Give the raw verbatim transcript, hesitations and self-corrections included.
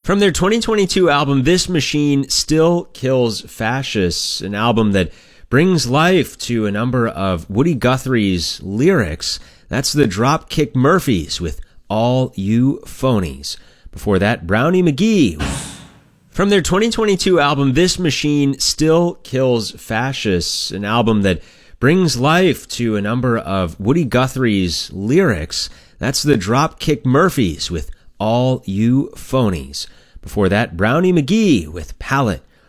From their twenty twenty-two album, This Machine Still Kills Fascists, an album that brings life to a number of Woody Guthrie's lyrics. That's the Dropkick Murphys with All You Phonies. Before that, Brownie McGhee. From their twenty twenty-two album, This Machine Still Kills Fascists, an album that brings life to a number of Woody Guthrie's lyrics. That's the Dropkick Murphys with All You Phonies. Before that, Brownie McGhee with Palette